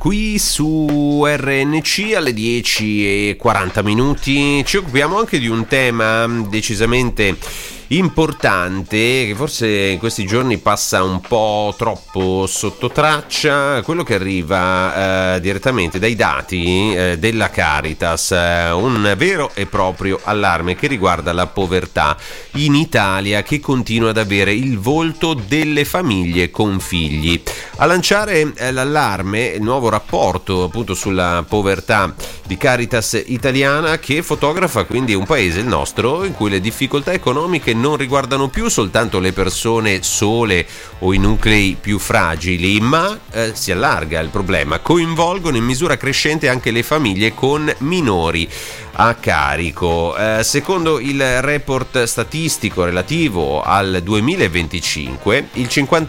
Qui su RNC alle 10:40 ci occupiamo anche di un tema decisamente importante che forse in questi giorni passa un po' troppo sotto traccia, quello che arriva direttamente dai dati della Caritas, un vero e proprio allarme che riguarda la povertà in Italia, che continua ad avere il volto delle famiglie con figli. A lanciare l'allarme il nuovo rapporto appunto sulla povertà di Caritas italiana, che fotografa quindi un paese, il nostro, in cui le difficoltà economiche non riguardano più soltanto le persone sole o i nuclei più fragili, ma si allarga il problema, coinvolgono in misura crescente anche le famiglie con minori a carico. Secondo il report statistico relativo al 2025, il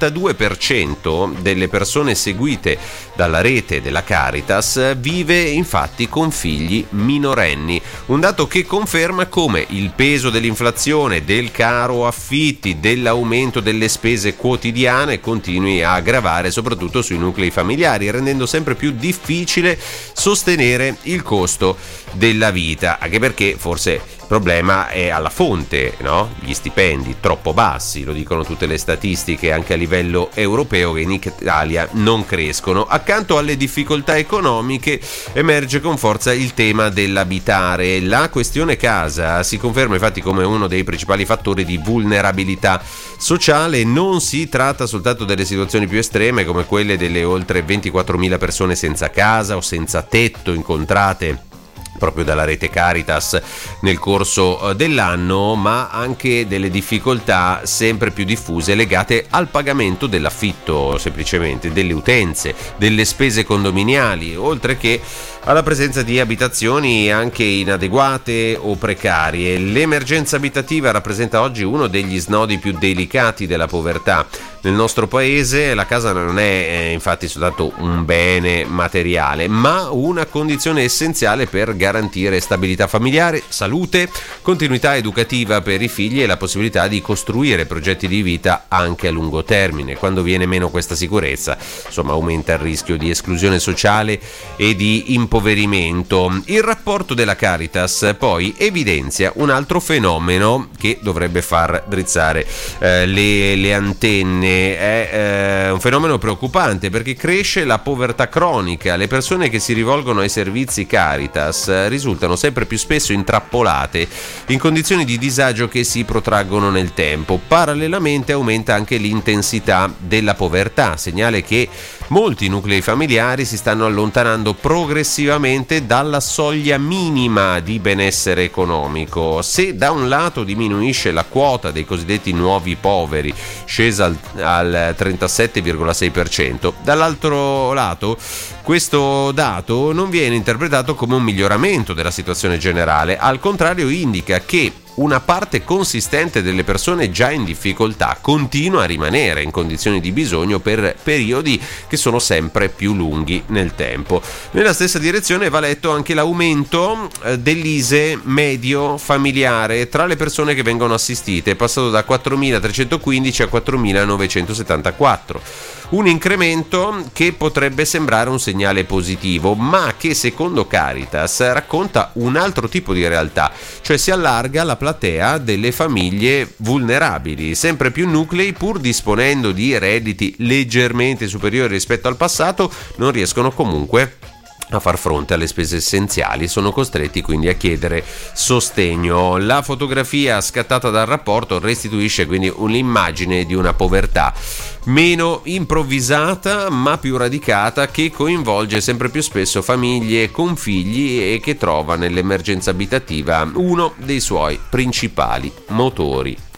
52% delle persone seguite dalla rete della Caritas vive infatti con figli minorenni, un dato che conferma come il peso dell'inflazione, del caro affitti, dell'aumento delle spese quotidiane continui a gravare soprattutto sui nuclei familiari, rendendo sempre più difficile sostenere il costo della vita, anche perché forse il problema è alla fonte, no? Gli stipendi troppo bassi, lo dicono tutte le statistiche anche a livello europeo, che in Italia non crescono. Accanto alle difficoltà economiche emerge con forza il tema dell'abitare. La questione casa si conferma infatti come uno dei principali fattori di vulnerabilità sociale. Non si tratta soltanto delle situazioni più estreme come quelle delle oltre 24.000 persone senza casa o senza tetto incontrate proprio dalla rete Caritas nel corso dell'anno, ma anche delle difficoltà sempre più diffuse legate al pagamento dell'affitto, semplicemente delle utenze, delle spese condominiali, oltre che alla presenza di abitazioni anche inadeguate o precarie. L'emergenza abitativa rappresenta oggi uno degli snodi più delicati della povertà nel nostro paese. La casa non è infatti soltanto un bene materiale, ma una condizione essenziale per garantire stabilità familiare, salute, continuità educativa per i figli e la possibilità di costruire progetti di vita anche a lungo termine. Quando viene meno questa sicurezza, insomma, aumenta il rischio di esclusione sociale e di impoverimento. Il rapporto della Caritas poi evidenzia un altro fenomeno che dovrebbe far drizzare le antenne. È un fenomeno preoccupante perché cresce la povertà cronica. Le persone che si rivolgono ai servizi Caritas risultano sempre più spesso intrappolate in condizioni di disagio che si protraggono nel tempo. Parallelamente aumenta anche l'intensità della povertà, segnale che molti nuclei familiari si stanno allontanando progressivamente dalla soglia minima di benessere economico. Se da un lato diminuisce la quota dei cosiddetti nuovi poveri, scesa al 37,6%, dall'altro lato questo dato non viene interpretato come un miglioramento della situazione generale, al contrario indica che una parte consistente delle persone già in difficoltà continua a rimanere in condizioni di bisogno per periodi che sono sempre più lunghi nel tempo. Nella stessa direzione va letto anche l'aumento dell'ISEE medio familiare tra le persone che vengono assistite, passato da 4.315 a 4.974. Un incremento che potrebbe sembrare un segnale positivo, ma che secondo Caritas racconta un altro tipo di realtà, cioè si allarga la platea delle famiglie vulnerabili. Sempre più nuclei, pur disponendo di redditi leggermente superiori rispetto al passato, non riescono comunque a far fronte alle spese essenziali, sono costretti quindi a chiedere sostegno. La fotografia scattata dal rapporto restituisce quindi un'immagine di una povertà meno improvvisata ma più radicata, che coinvolge sempre più spesso famiglie con figli e che trova nell'emergenza abitativa uno dei suoi principali motori.